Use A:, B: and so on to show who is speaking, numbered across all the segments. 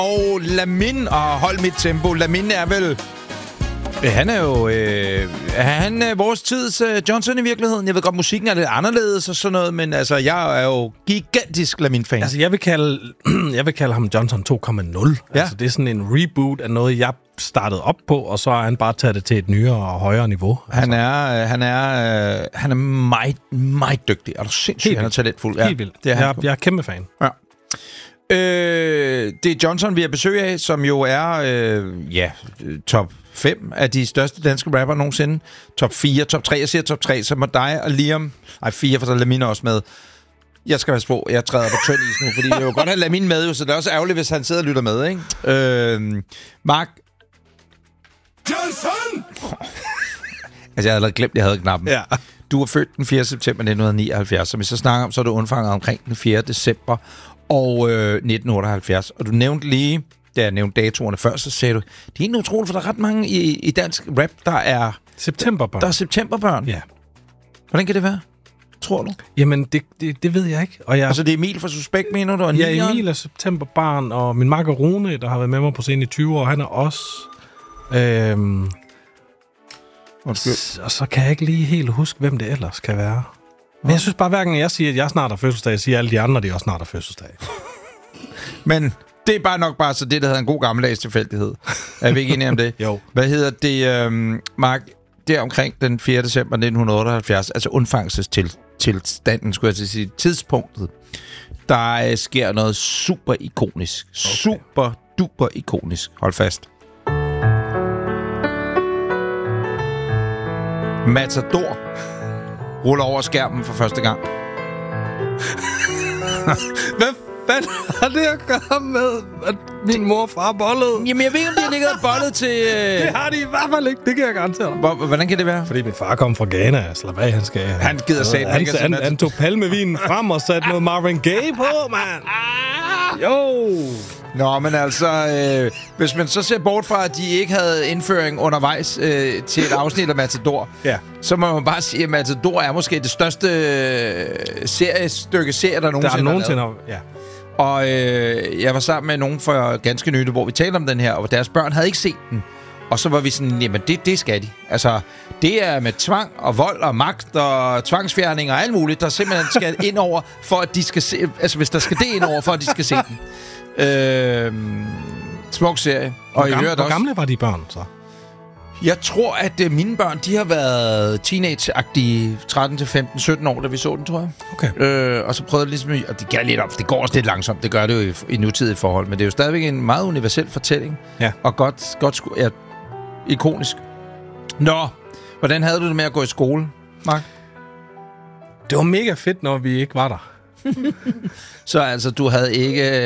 A: Og Lamin og hold mit tempo. Lamin er vel... Han er jo... er han vores tids Johnson i virkeligheden? Jeg ved godt, musikken er lidt anderledes og sådan noget, men altså, jeg er jo gigantisk Lamin-fan.
B: Altså, jeg vil kalde ham Johnson 2.0. Ja. Altså, det er sådan en reboot af noget, jeg startede op på, og så er han bare taget det til et nyere og højere niveau. Altså. Han
A: er meget, meget dygtig. Er du sindssygt, han er talentfuld.
B: Ja, helt vildt. Jeg er kæmpe fan.
A: Ja. Det er Johnson, vi har besøg af, som jo er top 5 af de største danske rapper nogensinde. Top 4, top 3. Jeg siger top 3, så må dig og Liam... 4, for så er Lamin også med. Jeg skal være på, jeg træder på tynd is nu, fordi jeg jo godt have Lamin med, jo, så det er også ærgerligt, hvis han sidder og lytter med, ikke? Mark...
C: Johnson!
A: Altså, jeg havde glemt, jeg havde knappen.
B: Ja.
A: Du var født den 4. september 1979, som vi så snakker om, så er du undfanget omkring den 4. december og 1978. Og du nævnte lige, da jeg nævnte datoerne før, så sagde du, det er egentlig utroligt, for der er ret mange i dansk rap, der er...
B: Septemberbørn.
A: Der er septemberbørn.
B: Ja.
A: Hvordan kan det være, tror du?
B: Jamen, det ved jeg ikke. Og
A: altså, det er Emil fra Suspekt, mener du?
B: Ja, Emil er septemberbarn, og min makker Rune, der har været med mig på scenen i 20 år, han er også... Og så kan jeg ikke lige helt huske, hvem det ellers kan være. Men jeg synes bare, hverken jeg siger, at jeg snart har fødselsdag, jeg siger alle de andre, de også snart har fødselsdag.
A: Men det er bare nok bare så det, der hedder en god gammeldags tilfældighed. Er vi ikke enige om det?
B: Jo.
A: Hvad hedder det, Mark? Det er omkring den 4. december 1978, altså undfangelsestilstanden, skulle jeg sige, tidspunktet, der sker noget super ikonisk. Okay. Super duper ikonisk. Hold fast. Matador ruller over skærmen for første gang.
B: Hvad fanden har det at gøre med, at min mor og far bollede?
A: Jamen, jeg ved ikke, om de har ligget og bollet til...
B: Det har de i hvert fald ikke, det kan jeg garantere.
A: Hvordan kan det være?
B: Fordi min far kom fra Ghana, slap af, han skal...
A: Han gider satan ikke.
B: Han tog palmevinen frem og satte noget Marvin Gaye på, mand. Jo!
A: Nå, men altså, hvis man så ser bort fra, at de ikke havde indføring undervejs til et afsnit af Matador,
B: ja.
A: Så må man bare sige, at Matador er måske det største serie, der nogensinde
B: har ja.
A: Og jeg var sammen med nogen for ganske nylig, hvor vi talte om den her, og deres børn havde ikke set den. Og så var vi sådan, jamen det skal de. Altså, det er med tvang og vold og magt og tvangsfjerning og alt muligt, der simpelthen skal ind over, for at de skal se... Altså, hvis der skal det ind over, for at de skal se den. Smuk serie.
B: Hvor gamle var de børn, så?
A: Jeg tror, at mine børn, de har været teenage-agtige 13 til 15, 17 år, da vi så den, tror jeg.
B: Okay.
A: Og så prøvede det ligesom... Og det gør lidt op. Det går også lidt langsomt. Det gør det jo i nutidige forhold. Men det er jo stadigvæk en meget universel fortælling.
B: Ja.
A: Og godt ikonisk. Nå, hvordan havde du det med at gå i skole, Mark?
B: Det var mega fedt, når vi ikke var der.
A: Så altså, du havde ikke...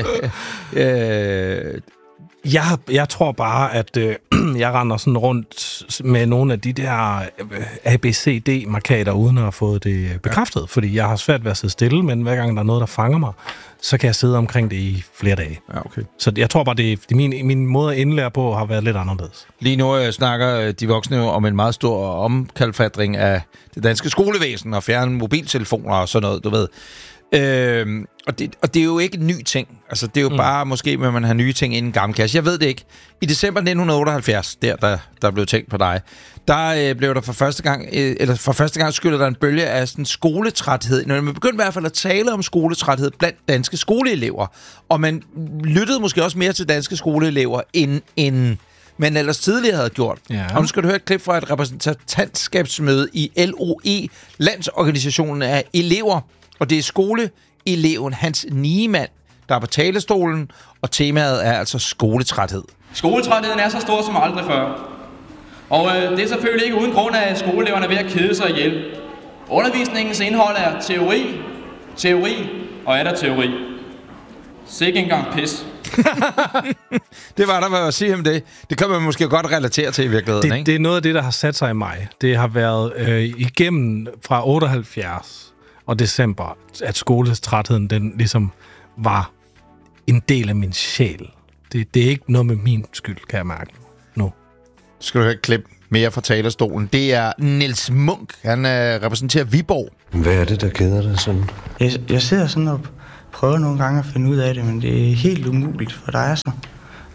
B: Jeg tror bare, at jeg render sådan rundt med nogle af de der ABCD-markader, uden at have fået det bekræftet. Ja. Fordi jeg har svært ved at sidde stille, men hver gang der er noget, der fanger mig, så kan jeg sidde omkring det i flere dage.
A: Ja, okay.
B: Så jeg tror bare, det min måde at indlære på har været lidt anderledes.
A: Lige nu snakker de voksne om en meget stor omkalfatring af det danske skolevæsen og fjerne mobiltelefoner og sådan noget, du ved. Og det er jo ikke en ny ting. Altså, det er jo bare måske, at man har nye ting inden gammel kasse. Jeg ved det ikke. I december 1978, der blev tænkt på dig, der blev der for første gang skylder der en bølge af sådan skoletræthed. Man begyndte i hvert fald at tale om skoletræthed blandt danske skoleelever. Og man lyttede måske også mere til danske skoleelever, end man ellers tidligere havde gjort. Ja. Og nu skal du høre et klip fra et repræsentantskabsmøde i LOE, Landsorganisationen af Elever. Og det er skoleeleven Hans Niemann, der er på talestolen, og temaet er altså skoletræthed.
D: Skoletrætheden er så stor som aldrig før. Og det er selvfølgelig ikke uden grund af, at skoleeleverne er ved at kede sig ihjel. Undervisningens indhold er teori og er der teori. Sikke engang pis.
A: Det var der, hvad jeg sige om det. Det kan man måske godt relatere til i virkeligheden, ikke?
B: Det er noget af det, der har sat sig i mig. Det har været igennem fra 78 og december, at skoletrætheden, den ligesom var en del af min sjæl. Det er ikke noget med min skyld, kan jeg mærke nu.
A: Skal du høre et klip mere fra talerstolen. Det er Niels Munk. Han repræsenterer Viborg.
E: Hvad er det, der keder dig sådan?
F: Jeg sidder sådan og prøver nogle gange at finde ud af det, men det er helt umuligt, for der er så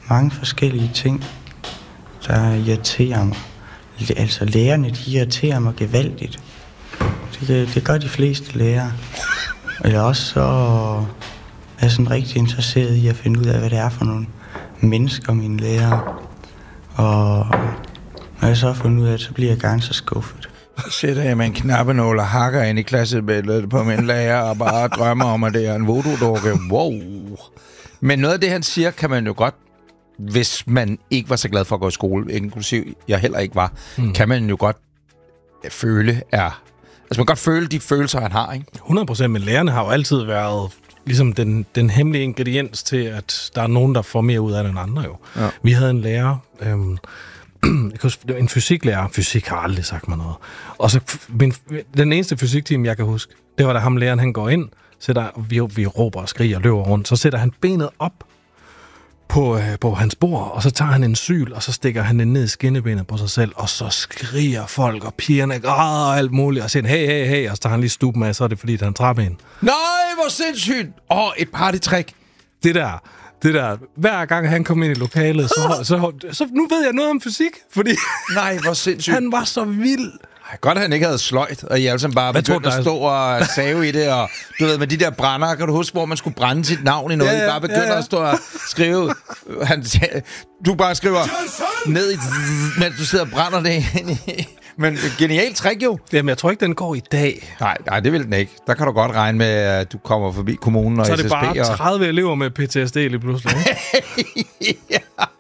C: mange forskellige ting, der irriterer mig. Altså lærerne, de irriterer mig gevaldigt. Det gør de fleste lærere. Og jeg også så er jeg sådan rigtig interesseret i at finde ud af, hvad det er for nogle mennesker, mine lærere. Og når jeg så har fundet ud af det, så bliver jeg gerne så skuffet.
A: Så sætter jeg med en knappenål og hakker ind i klassebilledet på min lærer og bare drømmer om, at det er en voodoo-dukke. Wow. Men noget af det, han siger, kan man jo godt, hvis man ikke var så glad for at gå i skole, inklusiv jeg heller ikke var, kan man jo godt føle Altså man kan godt føle de følelser, han har, ikke?
B: 100%, men lærerne har jo altid været ligesom den hemmelige ingrediens til, at der er nogen, der får mere ud af det end andre jo. Ja. Vi havde en lærer, en fysiklærer. Fysik har aldrig sagt mig noget. Og så den eneste fysiktime, jeg kan huske, det var da ham læreren, han går ind, vi råber og skriger og løber rundt, så sætter han benet op på hans bord, og så tager han en syl, og så stikker han den ned i skinnebenet på sig selv, og så skriger folk, og pigerne græder og alt muligt, og siger, hey, og så tager han lige stuben af, så er det fordi, han trapper en.
A: Nej, hvor sindssygt! Et partytrick.
B: Det der, hver gang han kom ind i lokalet, så nu ved jeg noget om fysik, fordi
A: nej, hvor sindssygt.
B: Han var så vild.
A: Godt, at han ikke havde sløjt, og I alle sammen bare begyndte at stå og save i det, og du ved, med de der brænder, kan du huske, hvor man skulle brænde sit navn i noget? I bare begynder at stå og skrive, du bare skriver ned i, mens du sidder og brænder det ind i. Men genialt trick jo.
B: Jamen, jeg tror ikke, den går i dag.
A: Nej, det vil den ikke. Der kan du godt regne med, at du kommer forbi kommunen og SSP.
B: Så er det bare 30 elever med PTSD lige pludselig.
A: Ja.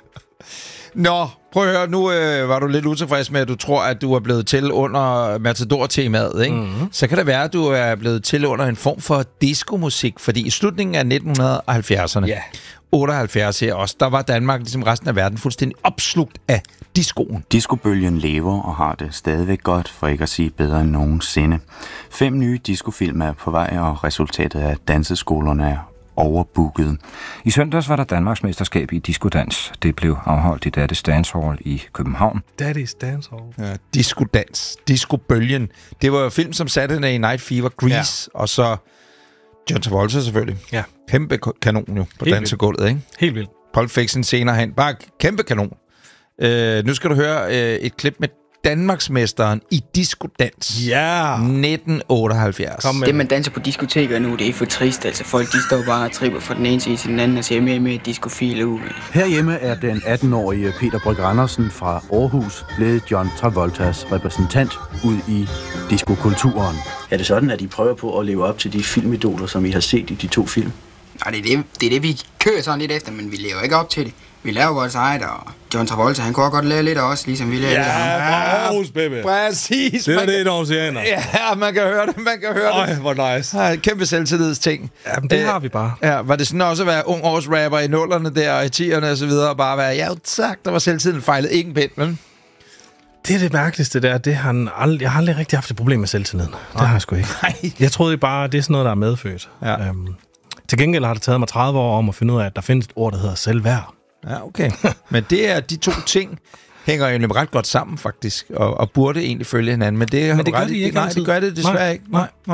A: Nå, prøv at høre, nu var du lidt utilfreds med, at du tror, at du er blevet til under Matador-temaet, ikke? Mm-hmm. Så kan det være, at du er blevet til under en form for diskomusik, fordi i slutningen af 1970'erne, 78 her også, der var Danmark, ligesom resten af verden, fuldstændig opslugt af diskoen.
F: Diskobølgen lever og har det stadigvæk godt, for ikke at sige bedre end nogensinde. 5 nye diskofilm er på vej, og resultatet af danseskolerne er overbooket.
G: I søndags var der Danmarks mesterskab i diskodans. Det blev afholdt i Daddy's Dance Hall i København.
B: Daddy's Dance Hall?
A: Ja, diskodans. Diskobølgen. Det var jo film som Saturday Night Fever, Grease, og så John Travolta selvfølgelig. Ja. Kæmpe kanon jo på dansegulvet, ikke?
B: Helt vildt.
A: Pulp Fiction senere hen. Bare kæmpe kanon. Nu skal du høre et klip med Danmarksmesteren i diskodans.
B: Ja!
A: 1978.
H: Det, man danser på diskoteker nu, det er for trist. Altså, folk, de står bare og tripper fra den ene side til den anden og ser mere og mere diskofile ud.
I: Herhjemme er den 18-årige Peter Brygge Andersen fra Aarhus blevet John Travoltas repræsentant ud i diskokulturen.
J: Er det sådan, at I prøver på at leve op til de filmidoler, som I har set i de 2 film?
H: Nej, det er det, vi kører sådan lidt efter, men vi lever ikke op til det. Vi laver vores eget, og John Travolta, han kunne godt lære lidt af os, ligesom vi lærer lidt af ham.
B: Ja, Aarhus, baby.
A: Præcis.
B: Det er det, der oceaner.
A: Ja, man kan høre det,
B: Øj, hvor nice.
A: Kæmpe selvtillidsting.
B: Jamen, det har vi bare.
A: Ja, var det sådan også at være ung årsrapper i 0'erne der, og i 10'erne og så videre, og bare være, ja tak, der var selvtiden fejlet ikke en pind, vel?
B: Det er det mærkeligste der, jeg har aldrig rigtig haft et problem med selvtilliden. Det har jeg sgu ikke.
A: Nej.
B: Jeg troede bare, det er sådan noget, der er medfødt. Ja. Til gengæld har det taget mig 30 år om at finde ud af, at der findes et ord, der hedder selvværd.
A: Ja, okay. Men det er de 2 ting hænger jo ret godt sammen, faktisk, og burde egentlig følge hinanden. Men det
B: gør de ikke.
A: Nej, det gør det desværre ikke.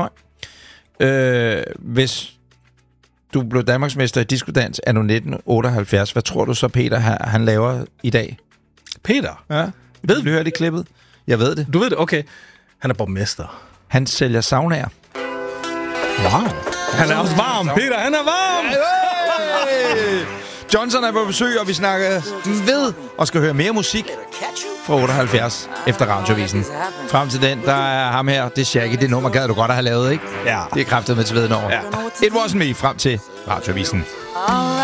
A: Nej. Hvis du blev Danmarksmester i diskodans anno 1978, hvad tror du så, Peter, han laver i dag?
B: Peter?
A: Ja. Ved du høre det klippet? Jeg ved det.
B: Du ved det? Okay. Han er borgmester.
A: Han sælger saunaer.
B: Wow. Han er også varm. Peter, han er varm!
A: Hey! Johnson er på besøg, og vi snakker ved og skal høre mere musik fra 78 efter Radiovisen. Frem til den, der er ham her. Det er Shaggy. Det nummer gad du godt at have lavet, ikke?
B: Ja.
A: Det er kraftet med til veden over. Ja. It Wasn't Me frem til Radiovisen.